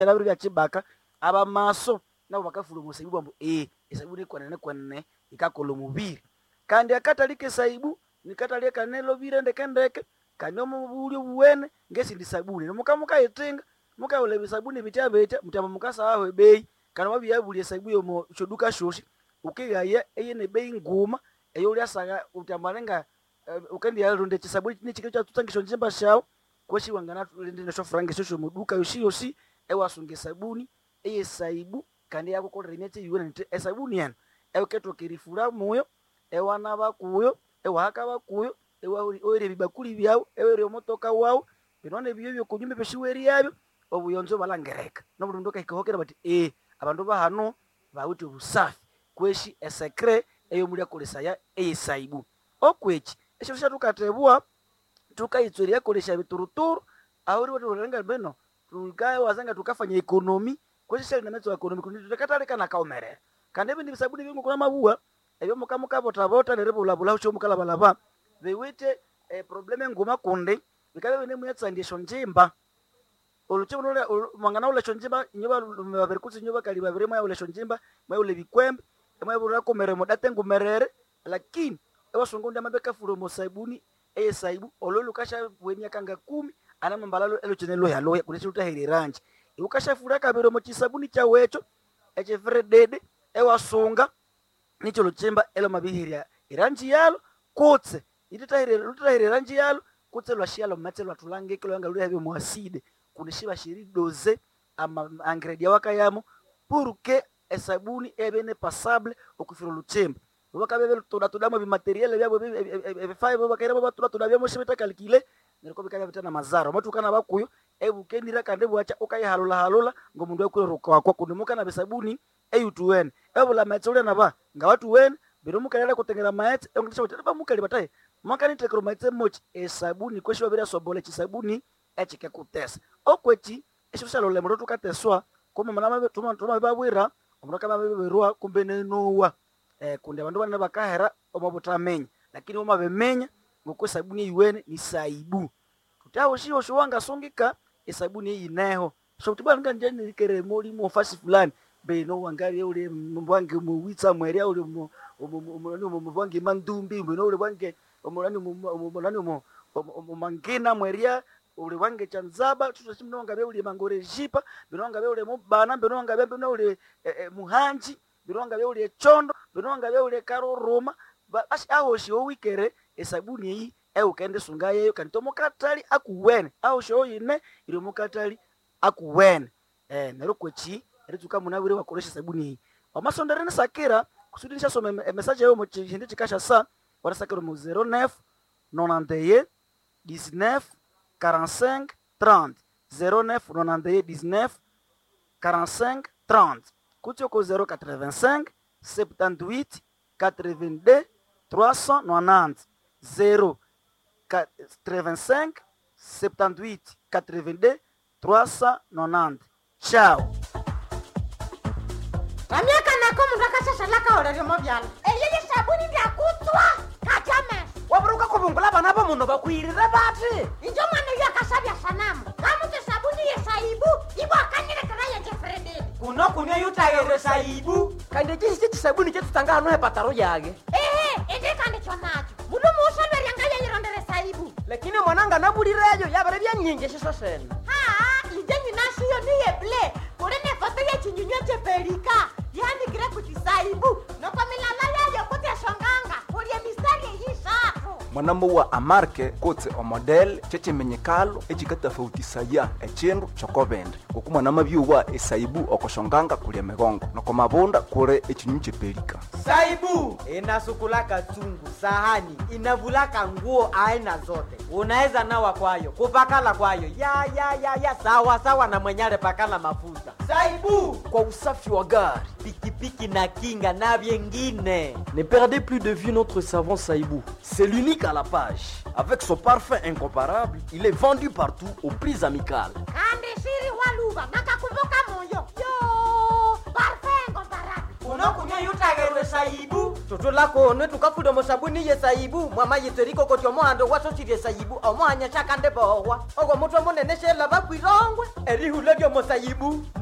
era bya chibaka aba maso nabo bakafula musaibu ambu esaibu ni kwanene ikakola mubiri kandi akatalike saibu nikatalie kanelo birende kendeke kanyomo bulyo buwene ngesi ndi sabuni mukamuka yetenga muka ule sabuni bitya mutamba mukasa aho bei kana wabyabulye saibu yo mu choduka shoshi ukigaye eyene bei nguma eyo lyasaga utambalenga ukendi yaronde chisabuni nichikyo cha tutangisho njemba shao kweshi wangana tulende sho frange shosho muduka yoshi ewasunge sabuni eye saibu kandi yako ko remete yuwe nte esabuni yana eketo kirifura moyo ewana bakuyo ewaka bakuyo oire bibakuli byao ewere motoka wao binone byo kunyumbe peshiweri yabyo obuyonzo balangereka nobulundoka ikahokera bati abantu bahano bawuti ubusafi kweshi esekre eyo mulya kolesaya saibu okwechi esho shatukatebwa tukaitsweria kolesha bituruturu ahuri watu renga beno tukaye wazanga tukafanya ekonomi kweshi shali na mezo ekonomi kundi tukataleka na kaomere kandi bindi sabuni bingu kuna mabua ebyo mukamuka bota nerebo labula ucho mukala balaba bewite probleme nguma konde bikabe bene muyatsandisho njimba olucho nole mangana ule chonjimba nyoba baberikuzi nyoba kali babere mwa ule chonjimba mwa ule bikwembe mwa bura komere modate ngumerere lakini ewasongonda mabeka furo mosabuni saibu ololu kasha bwenya kanga 10 ana mbalalo elo chenelo yaloya kulecha utahiri ranji ukasha fura kabero mochisabuni cha wecho echefredede ewasonga nicho luchemba elo mabihiria iranji yalo kotse itahiri ranji yalo kotse lwashialo matelo atulange kilo yanga lwa mu acide kunishiba shiri doze ama ingredient wakayamo pour esabuni ebene passable okufiro luchemba bakabe tudamo bi materiel byabo five bakaira baba tudabyo shibita calcule niko bikaya bitana mazaro matukana bakuyo ebukendira kande bwacha okayihalula ngomundu ekule rokwa kundimuka na besabuni eyutuwen ebula matsole naba ngawatu wen birumukalera kutengera maetse englisha bataba mukali bataye makani tekero maetse mochi esabuni kwesho bira sobole chisabuni echike kutesa okwechi esho le mroto kateswa koma manama tuma babwira omuroka baberwa kumbe nenowa kunde abantu bana bakahera omabutamenya lakini omabemenya ngoko sabuni yuwene ni saibu tutawo shiwo shwanga songika esabuni yineho so tibanga njeni likere moli mo fasi fulani beno wangaye ule mbwange mu witsa mweria ule mu mbwange mandumbi beno ule bwange omulani mo mangena mweria ule wange chanzaba tutashimnonga be ule mangore jipa binonga be ule mubana binonga be ule muhanji binonga be ule chondo binonga be ule karo roma basi aho shio wikere esabuni yi ukende sungaye yo kantomo katali akuwene aho shio yine ile mukatali akuwene nero kwechi etuka munabire wakolesha sabuni yi amasonderene sakira kusudisha some message yo mu chinde chikasha sa warasakira mu 09 91 19 45 30 09 91 19 45 30 Kutioko 085 78 82 390 085 78 82 390. Ciao. Kamiaka nako mundu akashashalaka orere mobyala. Eyeye sabuni byakutwa. Kachame. Waburuka kubungula bana ba muno bakwirire bati. Injo mwana yakashabya sanamu. Kamuze sabuni yesaibu ibo akanyire kana ya Jefredi. Kuno kunyo yutayere saibu. Kande kisi sabuni cyetutanga hano hepataro yage. Ende kandi chonacho. Mundu mushalwe yanga yirondere saibu. Lakini mwananga naburireyo yabare byanyinge shiso sena. Ijenyi nasiyo niye ble. Kurene foto ya chinyunyo cheperika. Yani kire kuchisaibu. Noko milala yayo kute shonganga. Kurie mistari yishafu. Mwanambo wa amarke kotse o model cheche menyekalo echikatafautisaya echindu chokobende kuku mwanama byuwa esaibu okoshonganga kulia megongo noko mabunda kure echinyuche pelika Saibu inasukulaka chungu sahani inavulaka nguo aina zote unaweza nawa kwayo kupakala kwayo ya sawa na mwenyale pakala mafuta Saibu kwa usafi wa gari pikipiki na kinga na vyengine. Ne perdez plus de vue notre savon Saibou. C'est l'unique à la page. Avec son parfum incomparable, il est vendu partout aux prix amicales. Kande shiri waluva nakakumbuka moyo. Yo, parfum incomparable. Unokunya yutagerwe Saibu utulako ne tukafuda musabuni ye saibu mwama yiteriko koti omohando wasosirye saibu omohanya shakande bohwa ogo mutwe munene shela bakwirongwe erihula lyo musaibu